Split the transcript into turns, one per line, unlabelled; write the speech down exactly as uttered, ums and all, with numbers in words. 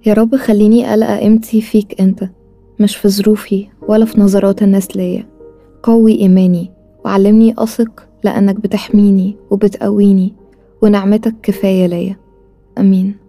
يا رب خليني ألقى قيمتي فيك أنت، مش في ظروفي ولا في نظرات الناس ليا. قوي إيماني وعلمني أثق لأنك بتحميني وبتقويني، ونعمتك كفاية ليا. أمين.